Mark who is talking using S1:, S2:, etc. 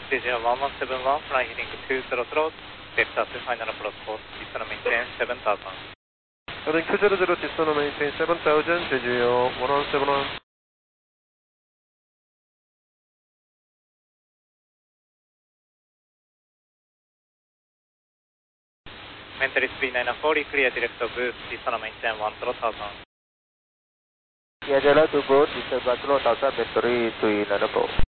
S1: Division 1171, flying heading 200, delta to final approach course, descend maintain 7000.
S2: Heading 200, descend maintain 7000, Division 1171.
S1: Mentally 394, clear direct to boost, descend maintain 10,000.
S3: Yeah, to board, descend 10,000, Mentally 394.